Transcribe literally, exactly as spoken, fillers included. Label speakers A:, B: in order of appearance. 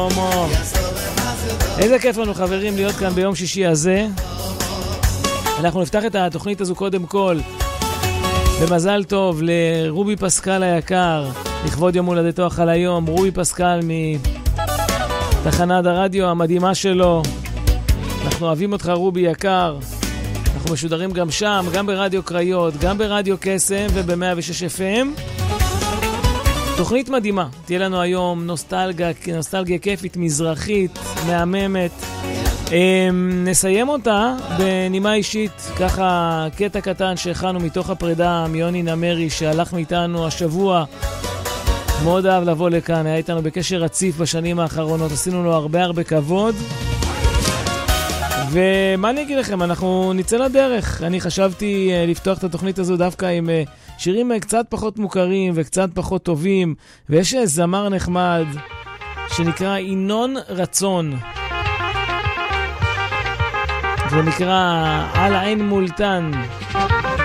A: איזה כיף לנו חברים להיות כאן ביום שישי הזה. אנחנו נפתח את התוכנית הזו קודם כל במזל טוב לרובי פסקל היקר, לכבוד יום הולדתו החל היום. רובי פסקל מתחנת הרדיו המדהימה שלו. אנחנו אוהבים אותך רובי יקר. אנחנו משודרים גם שם, גם ברדיו קריות, גם ברדיו קסם וב-מאה ושש אף אם. תוכנית מדהימה. תהיה לנו היום נוסטלגיה, נוסטלגיה כיפית, מזרחית, מהממת. נסיים אותה בנימה אישית, ככה קטע קטן שהכנו מתוך הפרידה מיוני נמרי שהלך מאיתנו השבוע. מאוד אהב לבוא לכאן, היה איתנו בקשר רציף בשנים האחרונות, עשינו לו הרבה הרבה כבוד. ומה אני אגיד לכם, אנחנו נצא לדרך. אני חשבתי לפתוח את התוכנית הזו דווקא עם שירים קצת פחות מוכרים וקצת פחות טובים, ויש זמר נחמד שנקרא ינון רצון, זה נקרא על עין מולטן.